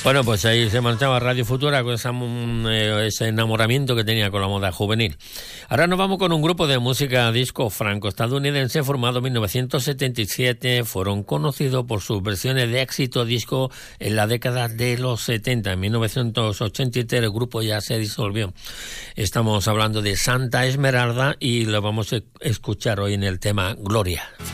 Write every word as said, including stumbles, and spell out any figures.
Bueno, pues ahí se marchaba Radio Futura con esa, ese enamoramiento que tenía con la moda juvenil. Ahora nos vamos con un grupo de música disco franco-estadounidense formado en mil novecientos setenta y siete. Fueron conocidos por sus versiones de éxito disco en la década de los setenta. En mil novecientos ochenta y tres el grupo ya se disolvió. Estamos hablando de Santa Esmeralda y lo vamos a escuchar hoy en el tema Gloria.